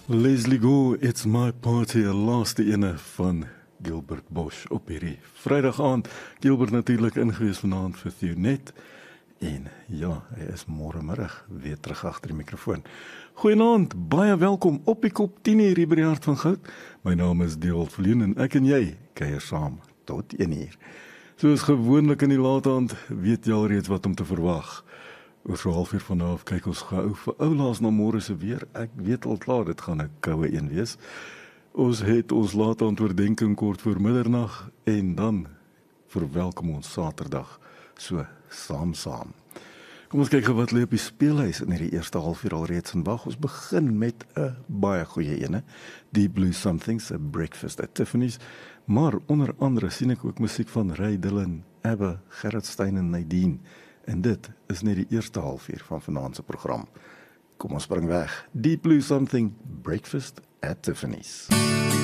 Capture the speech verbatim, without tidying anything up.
Leslie Gore, It's My Party, 'n laaste ene van Gilbert Bosch op hierdie Vrydag aand. Gilbert natuurlik ingewees vanaand vir Thionet. En ja, hy is môremiddag weer terug agter die mikrofoon. Goeienaand, baie welkom op die kop tien uur hier by die Hart van Goud. My naam is Dewald Viljoen en ek en jy kuier saam tot een uur. Soos gewoonlik in die laat aand, weet jy al reeds wat om te verwag. Oor so half uur vanaf kyk ons gou vir oulaas na môre se weer. Ek weet al klaar, dit gaan 'n koue een wees. Ons het ons laat aand oordenking kort voor middernag en dan verwelkom ons Saterdag so saam saam. Kom ons kyk gou wat lê op die speelhuis in hierdie eerste halfuur alreeds en wag. Ons begin met 'n baie goeie ene, Deep Blue Somethings, A Breakfast at Tiffany's. Maar onder andere sien ek ook musiek van Ray Dillon, Abba, Gerrit Stein en Nadine. En dit is net die eerste halfuur van vanaand se program. Kom ons spring weg. Deep Blue Something, Breakfast at Tiffany's.